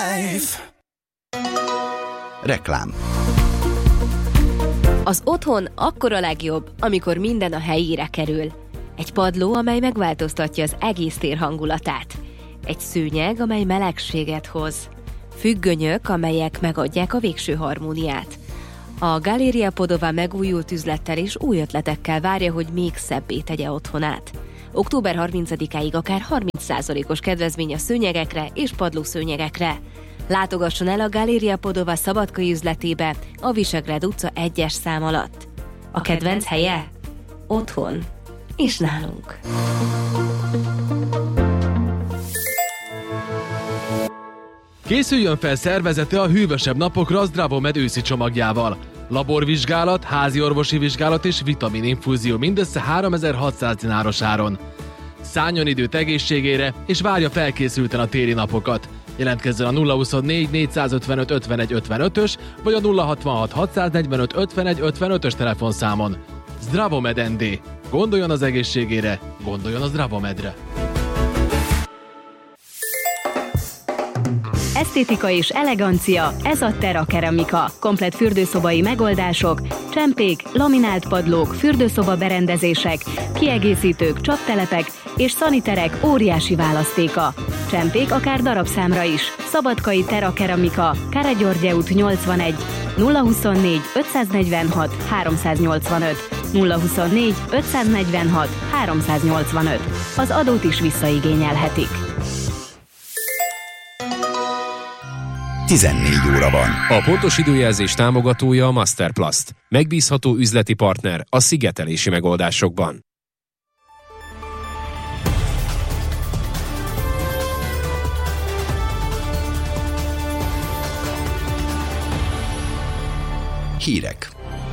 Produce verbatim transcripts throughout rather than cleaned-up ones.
life. Reklám. Az otthon akkor a legjobb, amikor minden a helyére kerül. Egy padló, amely megváltoztatja az egész tér hangulatát. Egy szőnyeg, amely melegséget hoz. Függönyök, amelyek megadják a végső harmóniát. A Galeria Podova megújult üzlettel és új ötletekkel várja, hogy még szebbé tegye otthonát. október harmincadikáig akár harminc százalékos kedvezmény a szőnyegekre és padlószőnyegekre. Látogasson el a Galeria Podova szabadkai üzletébe a Visegrád utca egyes szám alatt. A kedvenc helye? Otthon. És nálunk. Készüljön fel szervezete a hűvösebb napokra a Zdravomed őszi csomagjával. Laborvizsgálat, házi orvosi vizsgálat és vitamininfúzió mindössze háromezer-hatszáz dináros áron. Szálljon időt egészségére, és várja felkészülten a téli napokat. Jelentkezzen a nulla huszonnégy négyszázötvenöt ötvenegy ötvenötös vagy a nulla hatvanhat hatszáznegyvenöt ötvenegy ötvenötös telefonszámon. Zdravomed en dé. Gondoljon az egészségére, gondoljon a Zdravomedre. Esztétika és elegancia, ez a Terra Keramika. Komplett fürdőszobai megoldások, csempék, laminált padlók, fürdőszoba berendezések, kiegészítők, csaptelepek és szaniterek óriási választéka. Csempék akár darabszámra is. Szabadkai Terra Keramika, Káregyörgye út nyolcvanegy, nulla huszonnégy ötszáznegyvenhat háromszáznyolcvanöt, nulla huszonnégy ötszáznegyvenhat háromszáznyolcvanöt. Az adót is visszaigényelhetik. tizennégy óra van. A pontos időjelzés támogatója a Masterplast. Megbízható üzleti partner a szigetelési megoldásokban. Hírek.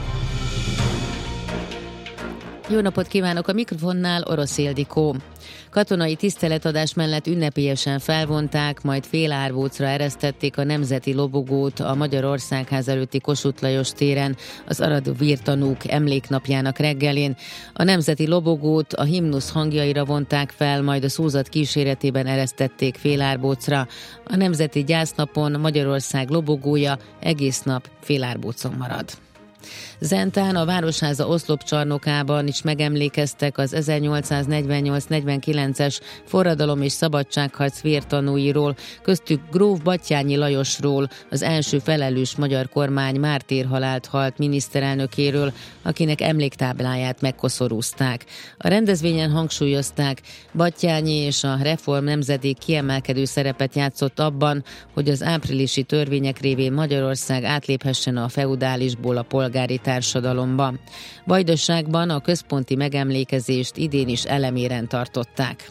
Jó napot kívánok, a mikrofonnál Orosz Ildikó. Katonai tiszteletadás mellett ünnepélyesen felvonták, majd félárbócra eresztették a nemzeti lobogót a Magyar Országház előtti Kossuth Lajos téren az Arad-vírtanúk emléknapjának reggelén. A nemzeti lobogót a himnusz hangjaira vonták fel, majd a szózat kíséretében eresztették félárbócra. A nemzeti gyásznapon Magyarország lobogója egész nap félárbócon marad. Zentán, a Városháza oszlopcsarnokában is megemlékeztek az ezernyolcszáznegyvennyolc-negyvenkilences forradalom és szabadságharc vértanúiról, köztük gróf Batthyány Lajosról, az első felelős magyar kormány mártírhalált halt miniszterelnökéről, akinek emléktábláját megkoszorúzták. A rendezvényen hangsúlyozták, Batthyány és a reform nemzedék kiemelkedő szerepet játszott abban, hogy az áprilisi törvények révén Magyarország átléphessen a feudálisból a polgári társadalomba. Vajdaságban a központi megemlékezést idén is eleméren tartották.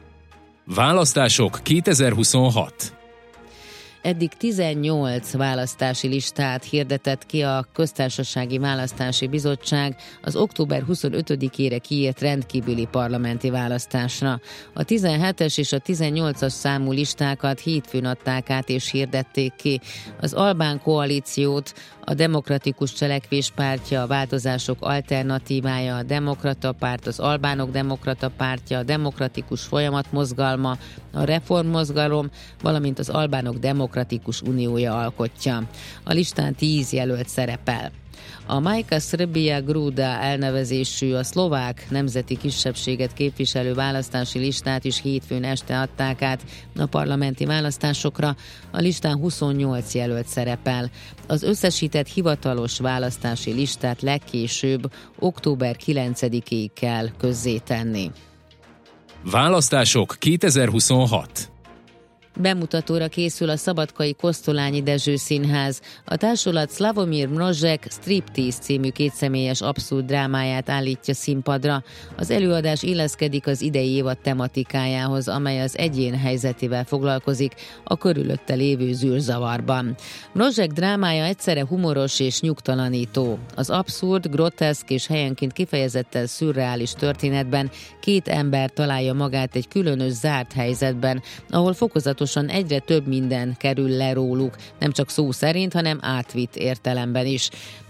Választások kétezer-huszonhat. Eddig tizennyolc választási listát hirdetett ki a Köztársasági Választási Bizottság az október huszonötödikére kiírt rendkívüli parlamenti választásra. A tizenhetes és a tizennyolcas számú listákat hétfőn adták át és hirdették ki. Az Albán koalíciót a Demokratikus Cselekvés Pártja, a Változások Alternatívája, a Demokrata Párt, az Albánok Demokrata Pártja, a Demokratikus Folyamat Mozgalma, a Reformmozgalom, valamint az Albánok Demokratikus Uniója alkotja. A listán tíz jelölt szerepel. A Majka Srbija Gruda elnevezésű, a szlovák nemzeti kisebbséget képviselő választási listát is hétfőn este adták át a parlamenti választásokra. A listán huszonnyolc jelölt szerepel. Az összesített hivatalos választási listát legkésőbb október kilencedikéig kell közzétenni. Választások kétezer-huszonhat. Bemutatóra készül a szabadkai Kosztolányi Dezső Színház. A társulat Slavomir Mrozsek Striptease című kétszemélyes abszurd drámáját állítja színpadra. Az előadás illeszkedik az idei évad tematikájához, amely az egyén helyzetével foglalkozik a körülötte lévő zűrzavarban. Mrozsek drámája egyszerre humoros és nyugtalanító. Az abszurd, groteszk és helyenként kifejezetten szürreális történetben két ember találja magát egy különös zárt helyzetben, ahol fokozatosan egyre több minden kerül le róluk, nem csak szó szerint, hanem átvitt értelemben is.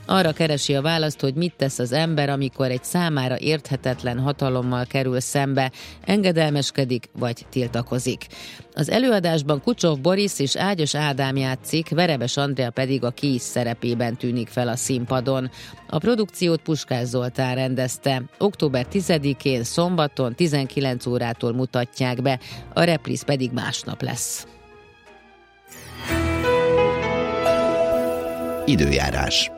Arra keresi a választ, hogy mit tesz az ember, amikor egy számára érthetetlen hatalommal kerül szembe, engedelmeskedik vagy tiltakozik. Az előadásban Kucsov Boris és Ágyos Ádám játszik, Verebes Andrea pedig a Kis szerepében tűnik fel a színpadon. A produkciót Puskás Zoltán rendezte. október tizedikén szombaton tizenkilenc órától mutatják be, a repríz pedig másnap lesz. Időjárás.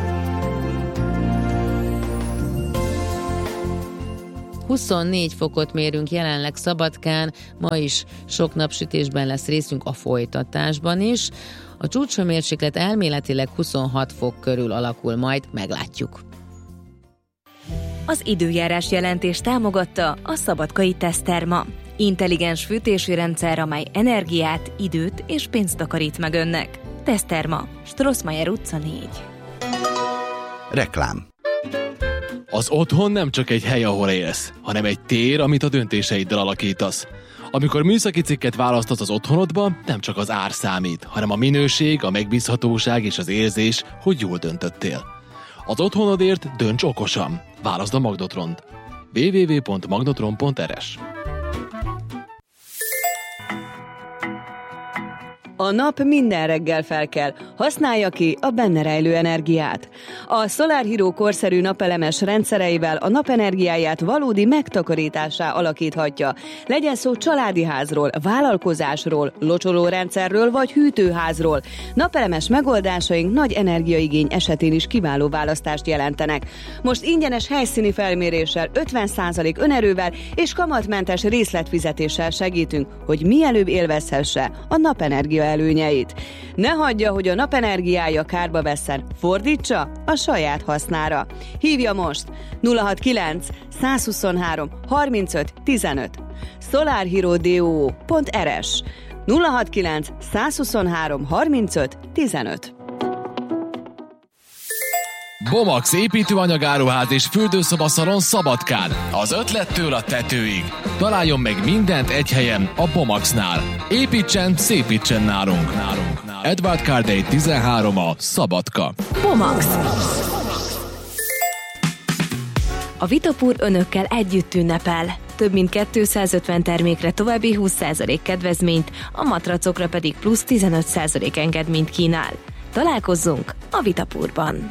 huszonnégy fokot mérünk jelenleg Szabadkán, ma is sok napsütésben lesz részünk, a folytatásban is. A csúcshőmérséklet elméletileg huszonhat fok körül alakul, majd meglátjuk. Az időjárás jelentés támogatta a Szabadkai Teszterma. Intelligens fűtési rendszer, amely energiát, időt és pénzt takarít meg önnek. Teszterma, Strossmayer utca négy. Reklám. Az otthon nem csak egy hely, ahol élsz, hanem egy tér, amit a döntéseiddel alakítasz. Amikor műszaki cikket választasz az otthonodba, nem csak az ár számít, hanem a minőség, a megbízhatóság és az érzés, hogy jól döntöttél. Az otthonodért dönts okosan. Válaszd a Magnotront. double-u double-u double-u pont magnotron pont er es. A nap minden reggel felkel, használja ki a benne rejlő energiát. A Solar Hero korszerű napelemes rendszereivel a napenergiáját valódi megtakarításá alakíthatja. Legyen szó családi házról, vállalkozásról, locsolórendszerről vagy hűtőházról. Napelemes megoldásaink nagy energiaigény esetén is kiváló választást jelentenek. Most ingyenes helyszíni felméréssel, ötven százalék önerővel és kamatmentes részletfizetéssel segítünk, hogy mielőbb élvezhesse a napenergia előnyeit. Ne hagyja, hogy a napenergiája kárba vesszen, fordítsa a saját hasznára. Hívja most nulla hatvankilenc százhuszonhárom harmincöt tizenöt solarhero pont er es nulla hatvankilenc százhuszonhárom harmincöt tizenöt. Bomax építőanyagáruház és fürdőszobaszalon Szabadkán. Az ötlettől a tetőig. Találjon meg mindent egy helyen, a Bomaxnál. Építsen, szépítsen nálunk. nálunk. Edward Cardey tizenhárom a Szabadka. Bomax. A Vitapur önökkel együtt ünnepel. Több mint kétszázötven termékre további húsz százalék kedvezményt, a matracokra pedig plusz tizenöt százalék engedményt kínál. Találkozzunk a Vitapurban.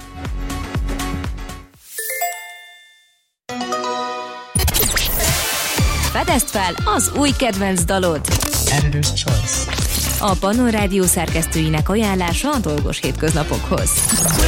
Fedezd fel az új kedvenc dalod! Editor's Choice. A Pannon Rádió szerkesztőinek ajánlása a dolgos hétköznapokhoz.